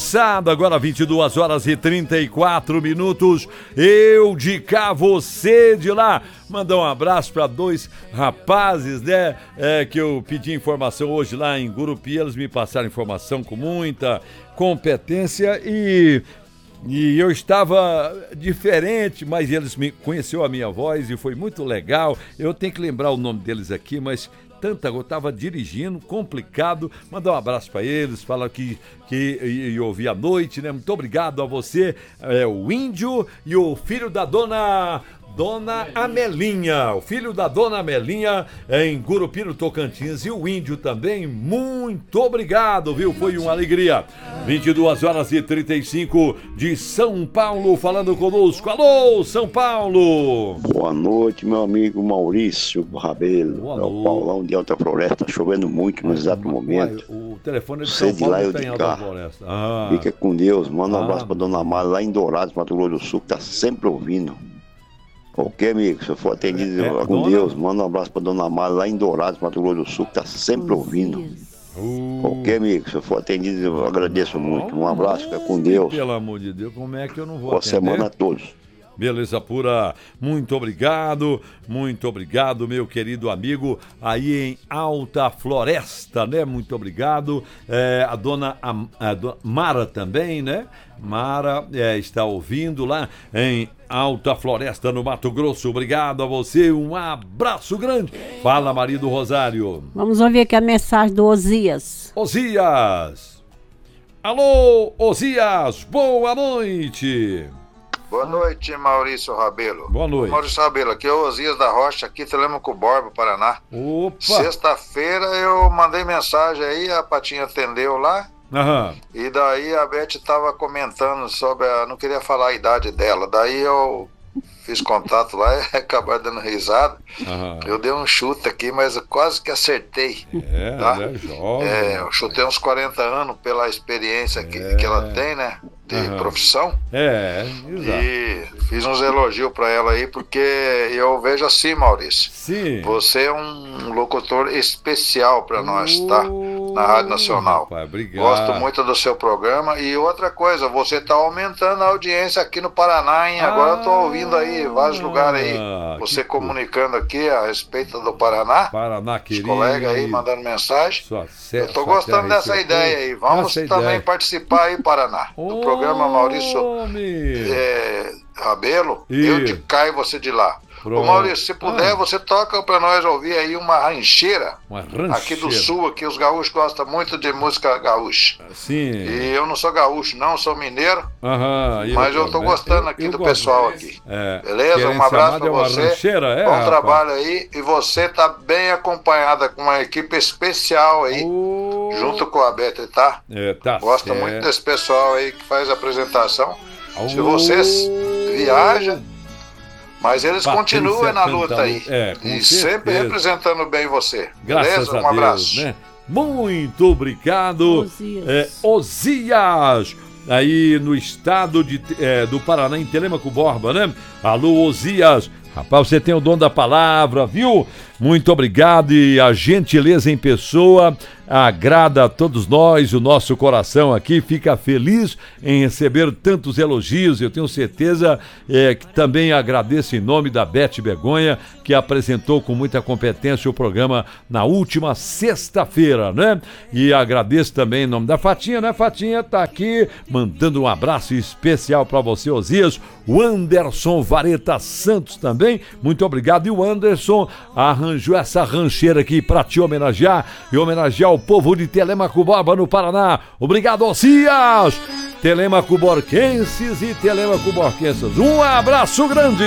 moçada, agora 22 horas e 34 minutos. Eu de cá, você de lá. Mandar um abraço para dois rapazes, né? Que eu pedi informação hoje lá em Gurupi. Eles me passaram informação com muita competência e eu estava diferente, mas eles conheceram a minha voz e foi muito legal. Eu tenho que lembrar o nome deles aqui, mas eu estava dirigindo, complicado. Mandar um abraço para eles, falar que eu ouvi à noite, né? Muito obrigado a você, o Índio e o filho da Dona Amelinha, o filho da Dona Amelinha em Gurupi, no Tocantins, e o Índio também, muito obrigado, viu? Foi uma alegria. 22 horas e 35 de São Paulo, falando conosco. Alô, São Paulo! Boa noite, meu amigo Maurício Rabelo. É o Paulão de Alta Floresta, chovendo muito no exato momento. O telefone de São Paulo lá, está em Alta Floresta. Fica com Deus, manda um abraço para Dona Mara lá em Dourados, Mato Grosso do Sul, que tá sempre ouvindo. Ok, amigo, se eu for atendido com Deus, manda um abraço pra Dona Mara lá em Dourados, Mato Grosso do Sul, que tá sempre ouvindo. Ok, amigo, se eu for atendido, eu agradeço muito. Um abraço, fica com Deus. Pelo amor de Deus, como é que eu não vou Boa atender? semana a todos. Beleza pura, muito obrigado, meu querido amigo aí em Alta Floresta, né? Muito obrigado. A dona Mara também, né? Mara está ouvindo lá em Alta Floresta, no Mato Grosso. Obrigado a você, um abraço grande. Fala, marido Rosário. Vamos ouvir aqui a mensagem do Osias. Osias! Alô, Osias, boa noite! Boa noite, Maurício Rabelo. Boa noite. Maurício Rabelo, aqui é o Osias da Rocha, aqui Telêmaco Borba, Paraná. Opa! Sexta-feira eu mandei mensagem aí, a Patinha atendeu lá. Aham. E daí a Beth estava comentando sobre não queria falar a idade dela. Daí eu fiz contato lá e acabaram dando risada. Aham. Eu dei um chute aqui, mas eu quase que acertei. Tá? Jovem. Eu chutei uns 40 anos pela experiência que ela tem, né? De profissão. Exato. E fiz uns elogios pra ela aí, porque eu vejo assim, Maurício. Sim. Você é um locutor especial pra nós, tá? Na Rádio Nacional. Rapaz, obrigado. Gosto muito do seu programa. E outra coisa, você tá aumentando a audiência aqui no Paraná, hein? Agora eu tô ouvindo aí vários lugares aí. Você comunicando aqui a respeito do Paraná. Paraná, querido. Os colegas aí mandando mensagem. Eu tô gostando dessa ideia aí. Vamos também participar aí, Paraná. Do programa Maurício Rabelo. Eu de cá e você de lá. Ô Maurício, se puder, você toca pra nós ouvir aí uma rancheira. Aqui do sul, aqui os gaúchos gostam muito de música gaúcha. Sim. E eu não sou gaúcho, não, sou mineiro. Mas eu tô gostando aqui do pessoal aqui. Beleza? Um abraço pra você. Bom trabalho aí. E você tá bem acompanhada com uma equipe especial aí, junto com a Beth, tá? Gosto muito desse pessoal aí que faz a apresentação. Se vocês viajam, mas eles continuam na luta aí. E sempre representando bem você. Graças beleza? a Um abraço. Deus, né? Muito obrigado, Osias, aí no estado do Paraná, em Telêmaco Borba, né? Alô, Osias. Rapaz, você tem o dom da palavra, viu? Muito obrigado, e a gentileza em pessoa agrada a todos nós, o nosso coração aqui fica feliz em receber tantos elogios. Eu tenho certeza que também agradeço em nome da Beth Begonha, que apresentou com muita competência o programa na última sexta-feira, né? E agradeço também em nome da Fatinha, né? Fatinha tá aqui mandando um abraço especial para você, Osias. O Anderson Vareta Santos também, muito obrigado. E o Anderson arranjou essa rancheira aqui para te homenagear e homenagear o povo de Telêmaco Borba, no Paraná. Obrigado, Osias! Telêmaco Borquenses e Telêmaco Borquenses. Um abraço grande!